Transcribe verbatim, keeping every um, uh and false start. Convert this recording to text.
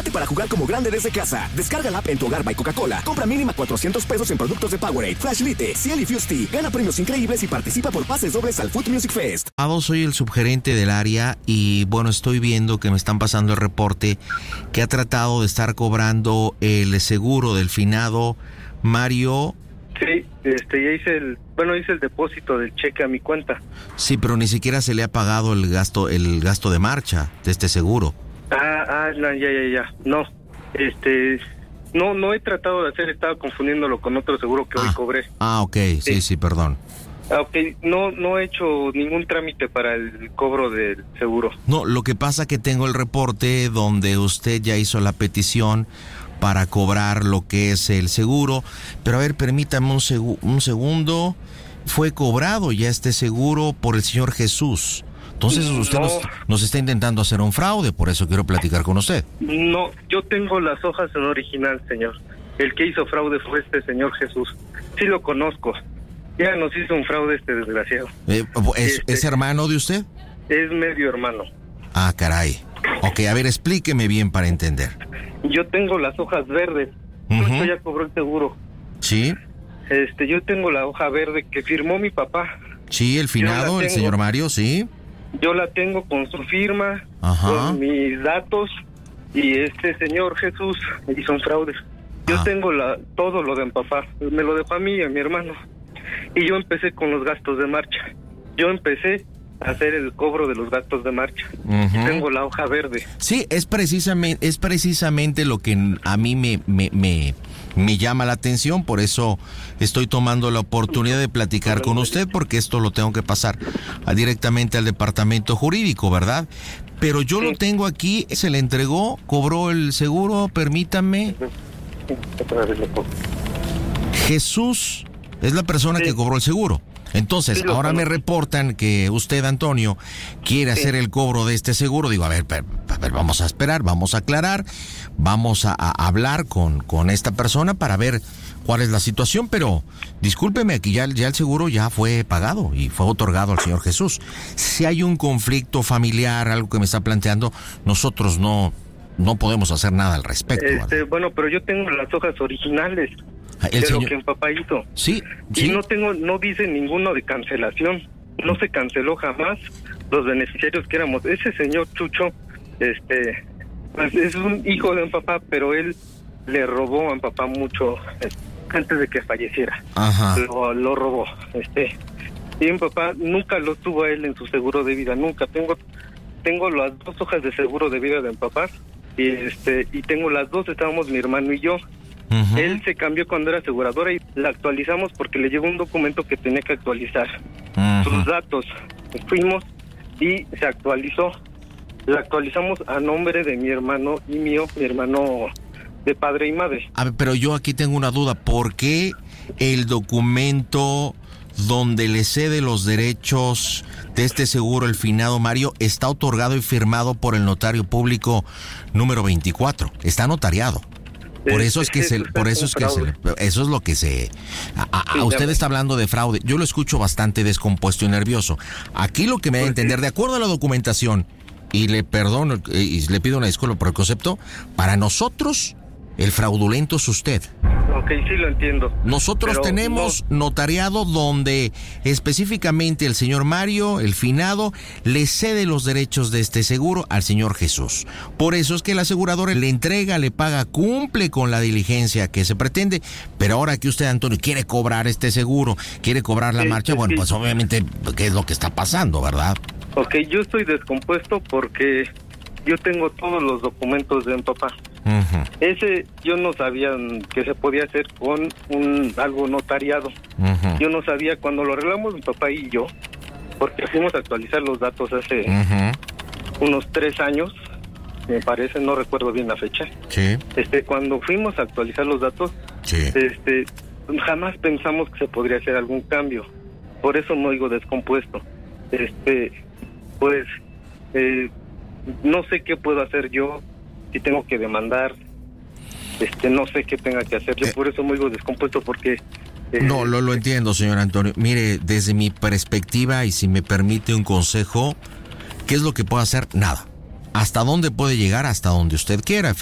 Prepárate para jugar como grande desde casa. Descarga la app en tu hogar by Coca-Cola. Compra mínima cuatrocientos pesos en productos de Powerade, Flash Lite, Ciel y Fusty. Gana premios increíbles y participa por pases dobles al Food Music Fest. Soy el subgerente del área y bueno, estoy viendo que me están pasando el reporte que ha tratado de estar cobrando el seguro del finado Mario. Sí, este, ya hice el, bueno, hice el depósito del cheque a mi cuenta. Sí, pero ni siquiera se le ha pagado el gasto, el gasto de marcha de este seguro. Ah, ah, no, ya, ya, ya, no, este, no, no he tratado de hacer, estaba confundiéndolo con otro seguro que ah, hoy cobré. Ah, ok, sí, sí, sí, perdón. Ah, ok, no, no he hecho ningún trámite para el cobro del seguro. No, lo que pasa que tengo el reporte donde usted ya hizo la petición para cobrar lo que es el seguro, pero a ver, permítame un, segu- un segundo, fue cobrado ya este seguro por el señor Jesús. Entonces usted no, nos, nos está intentando hacer un fraude, por eso quiero platicar con usted. No, yo tengo las hojas en original, señor. El que hizo fraude fue este señor Jesús. Sí lo conozco. Ya nos hizo un fraude este desgraciado. Eh, ¿es, este, ¿Es hermano de usted? Es medio hermano. Ah, caray. Ok, a ver, explíqueme bien para entender. Yo tengo las hojas verdes. Uh-huh. Esto ya cobró el seguro. Sí. Este, yo tengo la hoja verde que firmó mi papá. Sí, el finado, el señor Mario, sí. Yo la tengo con su firma, ajá, con mis datos, y este señor Jesús hizo un fraude. Yo ah. tengo la todo lo de mi papá, me lo dejó a mí y a mi hermano. Y yo empecé con los gastos de marcha. Yo empecé a hacer el cobro de los gastos de marcha. Uh-huh. Y tengo la hoja verde. Sí, es precisamente, es precisamente lo que a mí me, me, me, me llama la atención, por eso estoy tomando la oportunidad de platicar con usted, porque esto lo tengo que pasar a, directamente al departamento jurídico, ¿verdad? Pero yo sí. Lo tengo aquí, se le entregó, cobró el seguro, permítame. Jesús es la persona sí. que cobró el seguro. Entonces, sí, ahora me reportan que usted, Antonio, quiere sí. hacer el cobro de este seguro. Digo, a ver, a ver, vamos a esperar, vamos a aclarar, vamos a, a hablar con, con esta persona para ver cuál es la situación, pero discúlpeme, aquí ya, ya el seguro ya fue pagado y fue otorgado al señor Jesús. Si hay un conflicto familiar, algo que me está planteando, nosotros no, no podemos hacer nada al respecto. Este, bueno, pero yo tengo las hojas originales. El de señor... lo que mi papá hizo. Sí, sí. Y no tengo, no dice ninguno de cancelación. No se canceló jamás los beneficiarios que éramos. Ese señor Chucho, este, pues es un hijo de mi papá, pero él le robó a mi papá mucho eh, antes de que falleciera. Ajá. Lo, lo robó, este. Y mi papá nunca lo tuvo a él en su seguro de vida, nunca. Tengo, tengo las dos hojas de seguro de vida de mi papá y este, y tengo las dos, estábamos mi hermano y yo. Uh-huh. Él se cambió cuando era aseguradora y la actualizamos porque le llegó un documento que tenía que actualizar. Uh-huh. Sus datos. Fuimos y se actualizó. La actualizamos a nombre de mi hermano y mío, mi hermano de padre y madre. A ver, pero yo aquí tengo una duda. ¿Por qué el documento donde le cede los derechos de este seguro el finado Mario está otorgado y firmado por el notario público número veinticuatro? Está notariado. Por eso es que se, por eso es que se, eso es lo que se, a, a, usted está hablando de fraude. Yo lo escucho bastante descompuesto y nervioso. Aquí lo que me da a entender, de acuerdo a la documentación, y le perdono y le pido una disculpa por el concepto, para nosotros el fraudulento es usted. Ok, sí lo entiendo. Nosotros Pero tenemos no. notariado donde específicamente el señor Mario, el finado, le cede los derechos de este seguro al señor Jesús. Por eso es que el asegurador le entrega, le paga, cumple con la diligencia que se pretende. Pero ahora que usted, Antonio, quiere cobrar este seguro, quiere cobrar la sí, marcha, sí, bueno, sí. pues obviamente, ¿qué es lo que está pasando, verdad? Ok, yo estoy descompuesto porque yo tengo todos los documentos de mi papá. Uh-huh. Ese yo no sabía que se podía hacer con un algo notariado. Uh-huh. Yo no sabía cuando lo arreglamos mi papá y yo, porque fuimos a actualizar los datos hace uh-huh. unos tres años, me parece, no recuerdo bien la fecha. Sí. Este, cuando fuimos a actualizar los datos, sí. este, jamás pensamos que se podría hacer algún cambio. Por eso me oigo descompuesto. Este, pues, eh, no sé qué puedo hacer yo. Si tengo que demandar, este, no sé qué tenga que hacer. Yo eh, por eso me oigo descompuesto porque... Eh, no, lo, lo entiendo, señor Antonio. Mire, desde mi perspectiva, y si me permite un consejo, ¿qué es lo que puedo hacer? Nada. ¿Hasta dónde puede llegar? Hasta donde usted quiera.